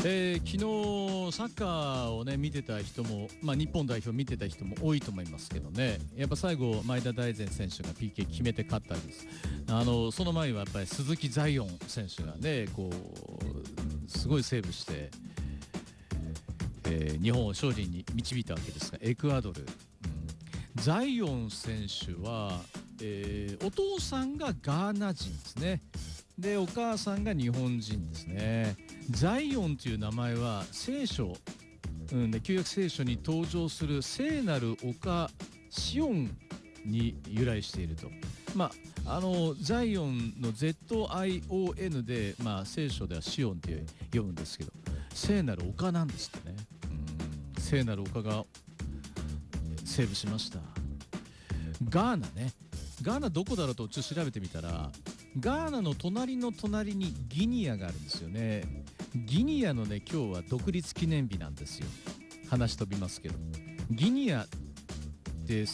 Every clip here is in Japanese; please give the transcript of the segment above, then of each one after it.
昨日サッカーをね見てた人も、日本代表見てた人も多いと思いますけどね、やっぱ最後前田大然選手が PK 決めて勝ったんです。その前はやっぱり鈴木ザイオン選手がねすごいセーブして、日本を勝利に導いたわけですが、エクアドル、ザイオン選手は、お父さんがガーナ人ですね。でお母さんが日本人ですね。ザイオンという名前は聖書、旧約聖書に登場する聖なる丘シオンに由来していると。ザイオンの ZION で、聖書ではシオンって読むんですけど、聖なる丘なんですってね。聖なる丘がセーブしました。ガーナね、ガーナどこだろうとちょっと調べてみたら、ガーナの隣の隣にギニアがあるんですよね。ギニアのね今日は独立記念日なんですよ。話飛びますけど、ギニアって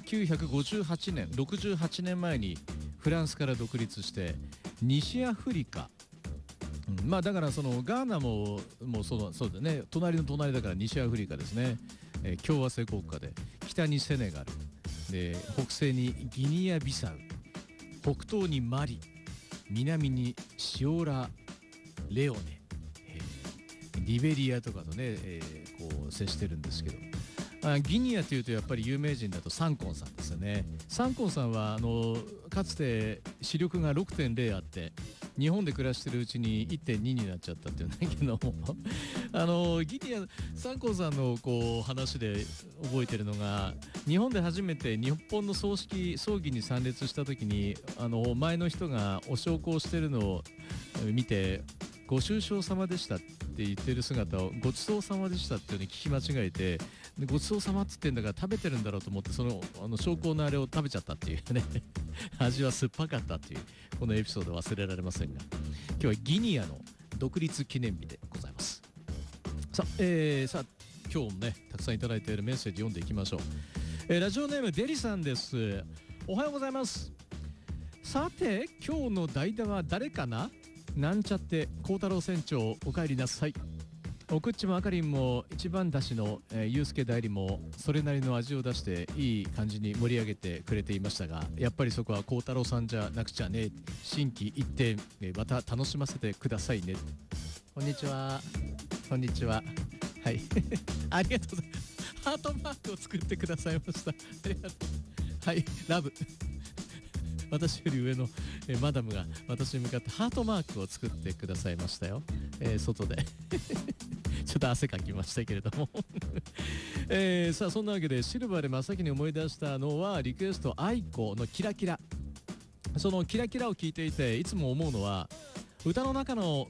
1958年68年前にフランスから独立して西アフリカ、だからそのガーナもそうだね、隣の隣だから西アフリカですね。共和制国家で北にセネガルで北西にギニアビサウ、北東にマリ、南にシオラレオネ、リベリアとかとね、接してるんですけど、ギニアというとやっぱり有名人だとサンコンさんですよね。サンコンさんはかつて視力が 6.0 あって日本で暮らしてるうちに 1.2 になっちゃったっていうんだけどもギニアサンコンさんの話で覚えてるのが、日本で初めて日本の葬儀に参列した時に前の人がお焼香してるのを見て、ご愁傷様でしたって言ってる姿をごちそうさまでしたっていうのに聞き間違えて、でごちそうさまって言ってんだから食べてるんだろうと思って、焼香のあれを食べちゃったっていうね味は酸っぱかったっていうこのエピソード忘れられませんが、今日はギニアの独立記念日でございます。さあ今日もねたくさんいただいているメッセージ読んでいきましょう。ラジオネームデリさんです。おはようございます。さて今日の代打は誰かな。なんちゃって孝太郎船長お帰りなさい。おくっちもあかりんも一番だしの、ゆうすけ代理もそれなりの味を出していい感じに盛り上げてくれていましたが、やっぱりそこは孝太郎さんじゃなくちゃね。心機一転、また楽しませてくださいね。こんにちは。こんにちは。はいありがとうございます。ハートマークを作ってくださいました。ありがとう。はい、ラブ私より上の、マダムが私に向かってハートマークを作ってくださいましたよ、外でちょっと汗かきましたけれどもさあそんなわけでシルバーで真っ先に思い出したのはリクエストアイコのキラキラ。そのキラキラを聞いていていつも思うのは、歌の中の